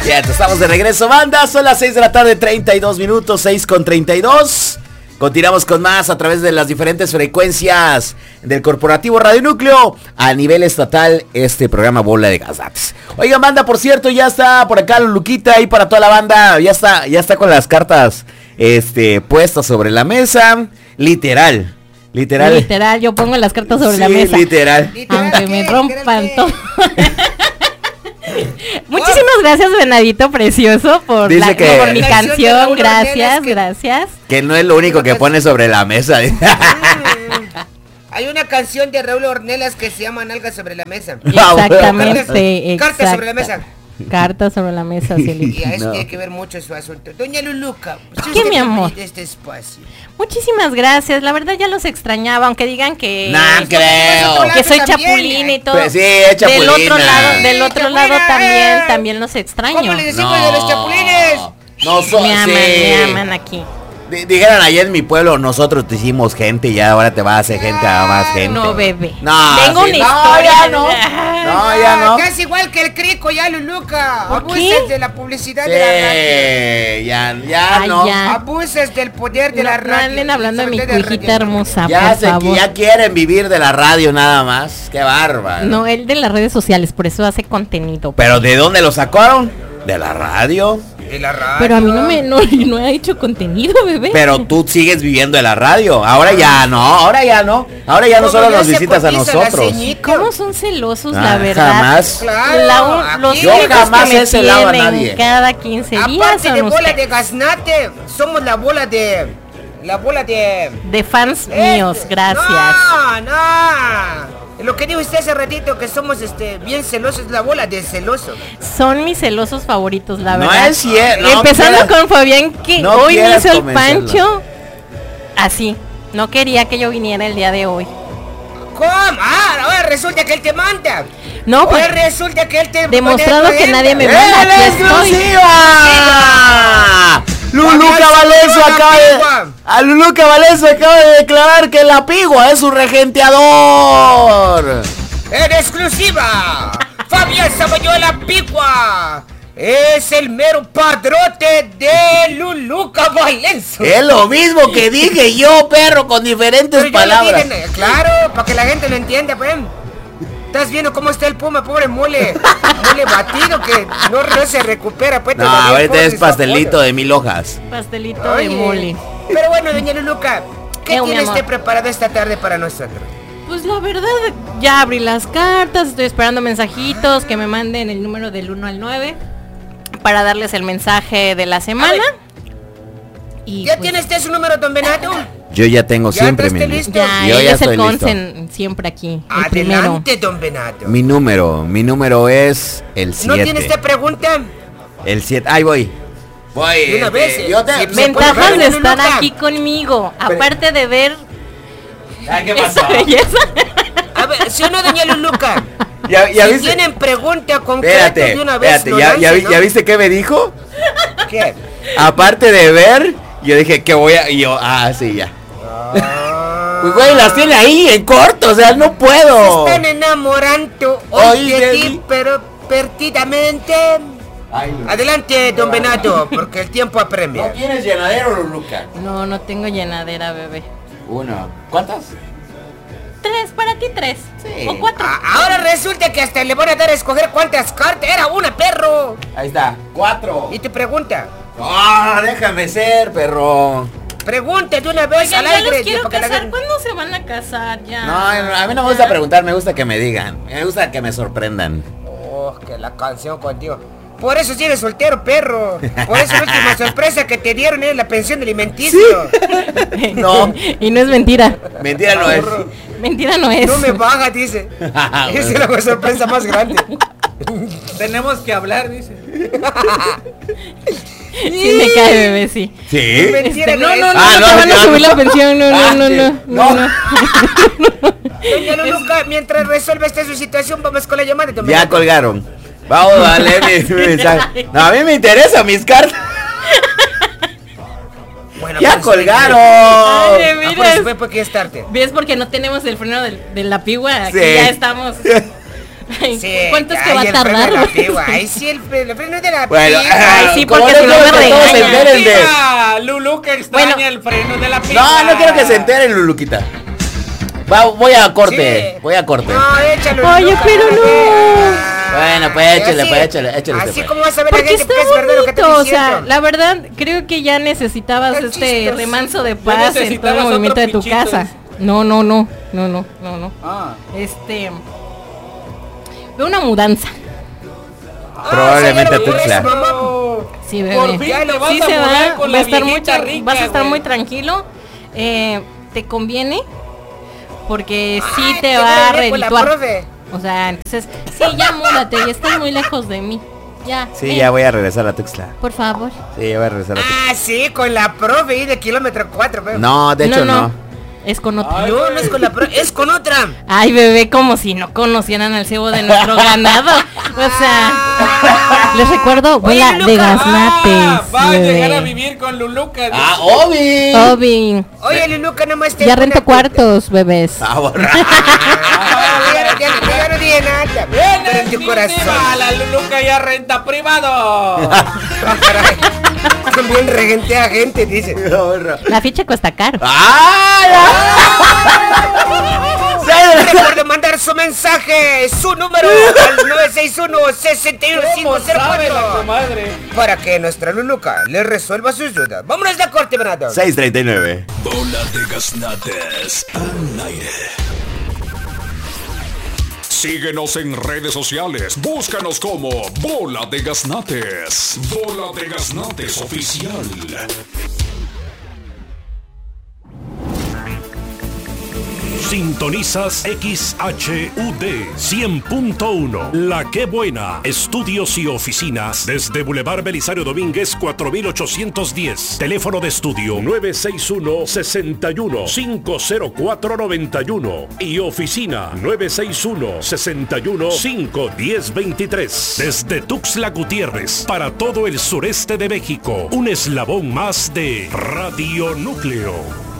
Bien, estamos de regreso, banda. Son las 6 de la tarde, 32 minutos, 6:32. Continuamos con más a través de las diferentes frecuencias del Corporativo Radio Núcleo a nivel estatal, este programa Bola de Gazates. Oigan, banda, por cierto, ya está por acá Luquita ahí para toda la banda. Ya está con las cartas puestas sobre la mesa. Literal, yo pongo las cartas sobre la mesa. Literal. Aunque me rompan todo. Muchísimas gracias, Venadito precioso, por mi canción. Gracias. Que no es lo único que pone sobre la mesa. Hay una canción de Raúl Ornelas que se llama Nalgas sobre la mesa. Exactamente. Cartas sobre la mesa. Cartas sobre la mesa, Cielito. Y a eso tiene que ver mucho su asunto. Doña Luluca, ¿qué, mi amor? De este espacio. Muchísimas gracias, la verdad ya los extrañaba, aunque digan que no creo que soy chapulina y todo. Pues sí, chapulina. Del otro lado también los extraño. ¿Cómo le decimos de los chapulines? No son, me aman aquí. Dijeron ayer en mi pueblo, nosotros te hicimos gente y ya ahora te vas a hacer gente a más gente. No, bebé. No, tengo una historia. Ya no. Casi igual que el crico, ya, Luluca. Abuses de la publicidad de la radio. Ya no. Abuses del poder de la radio. No anden hablando de mi hijita hermosa, ya por favor. Ya quieren vivir de la radio nada más. Qué bárbaro. No, él de las redes sociales, por eso hace contenido. ¿Pero de dónde lo sacaron? ¿De la radio? De la radio. Pero a mí no ha hecho contenido, bebé. Pero tú sigues viviendo de la radio. Ahora ya no. Ahora ya no solo nos visitas a nosotros. ¿Cómo son celosos, la verdad? Jamás. Claro, yo jamás que me he celado a nadie. Cada 15 días. Aparte de bola de gaznate, somos la bola de fans míos, gracias. No. Lo que dijo usted hace ratito, que somos bien celosos, la bola de celoso. Son mis celosos favoritos, la verdad. No es cierto. Empezando con Fabián, que hoy me hizo el pancho. Así. No quería que yo viniera el día de hoy. ¿Cómo? Ahora resulta que él te manda. No, pues resulta que él te demostrado que nadie me manda. ¡La exclusiva! Luluca Valenzo acaba de declarar que la Pigua es su regenteador. En exclusiva, Fabián Sabayola Pigua es el mero padrote de Luluca Valenzo. Es lo mismo que dije yo, perro, con diferentes palabras. Claro, para que la gente lo entienda, pues. ¿Estás viendo cómo está el puma? Pobre mole batido que no se recupera, pues. No, ahorita es pastelito de 1000 hojas. Pastelito de mole. Pero bueno, doña Luluca, ¿qué tiene usted preparado esta tarde para nosotros? Pues la verdad, ya abrí las cartas, estoy esperando mensajitos que me manden el número del 1 al 9 para darles el mensaje de la semana. Y ¿ya tiene usted su número, don Benato? Yo ya tengo siempre mi número. Yo ya es el consen siempre aquí. Adelante, don Benato. Mi número es el 7. ¿No tiene usted pregunta? El 7, ahí voy. De una vez. Ventajas de estar aquí conmigo, aparte de ver. ¿Qué pasó? A ver, ¿sí o no, doña Luluca? Si tienen pregunta concreta de una vez. ¿Ya viste qué me dijo? ¿Qué? Aparte de ver, yo dije que voy a. Y yo, sí, ya. Pues güey, las tiene ahí en corto, o sea, no puedo. Se están enamorando hoy de ti, pero perdidamente. Adelante, don Benato, porque el tiempo apremia. ¿No tienes llenadero, Luluca? No tengo llenadera, bebé. 1. ¿Cuántas? 3, para ti 3. Sí. O 4. Ahora resulta que hasta le van a dar a escoger cuántas cartas. Era una, perro. Ahí está, 4. ¿Y te pregunta? Déjame ser, perro. Pregunte de una vez. Oigan, al aire. Los quiero casar. ¿Cuándo se van a casar ya? No, a mí no me gusta preguntar, me gusta que me digan. Me gusta que me sorprendan. Que la canción contigo. Por eso sigues soltero, perro. Por eso la última sorpresa que te dieron es la pensión alimenticia. ¿Sí? No. Y no es mentira. Mentira no es. Mentira no es. No me baja, dice. Esa es la sorpresa más grande. Tenemos que hablar, dice. Sí me cae, bebé, sí. ¿Sí? No te van a subir la pensión, no. Doña Luluca, mientras resuelve su situación, vamos con la llamada. Ya colgaron. Vamos a leer mi mensaje. No, a mí me interesan mis cartas. Bueno, ya colgaron. Ay, mira, fue porque es tarde. ¿Ves? Porque no tenemos el freno de la Pigua. Aquí sí. Ya estamos. Sí, ¿Cuánto es que ay, va a el freno tardar? de la Piwa. Ay, sí, el freno de la Bueno, Piwa. Ay, sí, como porque si no me quiero que todos se regañan. enteren de... Viva Lulu que extraña Bueno. el freno de la pipa. No quiero que se enteren, Luluquita. Voy a corte, Sí. voy a corte. No, échalo. Oye, Luca, pero ¿para no. qué? Bueno, pues échale, Así- pues échale Así usted, como vas a ver la Porque gente está que es verdad lo que te bonito, o diciendo. sea, la verdad creo que ya necesitabas Está este chistoso. remanso de Ya paz en todo el necesitabas movimiento de otros tu pichitos. casa. No. Ah. Veo una mudanza. Probablemente Ah, señora, Tuxtla. por eso, mamá. Sí, bebé. Por fin te vas Sí a se mudar va, con va a la estar muy viejita rica, vas a estar güey. muy tranquilo. ¿Te conviene? Porque sí Ay, te te va voy a a ver con la redituar. profe. O sea, entonces, sí, ya múdate, y estás muy lejos de mí. Ya. Sí, ven, ya voy a regresar a Tuxtla. Por favor. Sí, ya voy a regresar a Tuxtla. Ah, sí, con la profe y de kilómetro 4, pero. No, de hecho no. Es con otra. Ay, No, no es con la profe, es con otra. Ay, bebé, como si no conocieran al cebo de nuestro ganado. O sea, les recuerdo, Oye, vuela de Luca. gaznates. Va a llegar a bebé. vivir con Luluca. ¡Ah, Obi! Obi, Oye, Luluca, nomás te. ya rento cuartos, bebés. Ah, borra. Ya no dije nada. Pero en tu corazón. La Luluca ya renta privado. Ah, caray. También regentea gente, dice. Borra. La ficha cuesta caro. ¡Ah! Recuerde mandar su mensaje, su número al 961-61504 ¿Cómo sabe la comadre? para que nuestra Luluca le resuelva sus dudas. Vámonos de corte, Bernardo. 6:39. Bola de gaznates al aire. Síguenos en redes sociales. Búscanos como Bola de Gaznates. Bola de Gaznates Oficial. Sintonizas XHUD 100.1. La Qué Buena. Estudios y oficinas desde Boulevard Belisario Domínguez 4810. Teléfono de estudio 961-61-50491 y oficina 961-61-51023. Desde Tuxtla Gutiérrez para todo el sureste de México. Un eslabón más de Radio Núcleo.